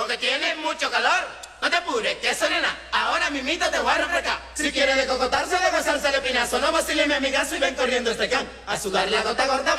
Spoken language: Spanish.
porque tienes mucho calor. No te apures, que eso nena, ahora mimito te voy a refrescar. Si quieres de cocotarse, de gozarse de pinazo, no vacile mi amigazo y ven corriendo este can. A sudar la gota gorda.